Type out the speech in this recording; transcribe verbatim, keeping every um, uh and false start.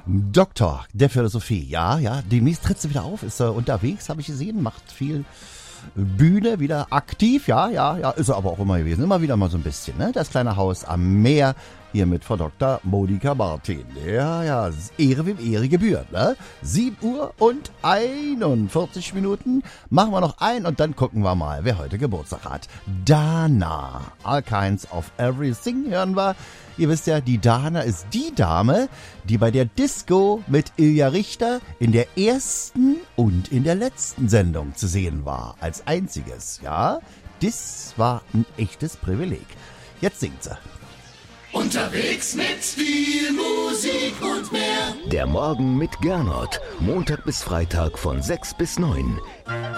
Doktor der Philosophie, ja, ja, demnächst tritt sie wieder auf, ist er unterwegs, habe ich gesehen, macht viel Bühne, wieder aktiv, ja, ja, ja, ist er aber auch immer gewesen, immer wieder mal so ein bisschen, ne, das kleine Haus am Meer, hier mit Frau Doktor Monika Martin, ja, ja, Ehre wem Ehre gebührt, ne, sieben Uhr und einundvierzig Minuten, machen wir noch ein und dann gucken wir mal, wer heute Geburtstag hat. Dana, All Kinds of Everything hören wir. Ihr wisst ja, die Dana ist die Dame, die bei der Disco mit Ilja Richter in der ersten und in der letzten Sendung zu sehen war. Als einziges, ja. Das war ein echtes Privileg. Jetzt singt sie. Unterwegs mit viel Musik und mehr. Der Morgen mit Gernot. Montag bis Freitag von sechs bis neun.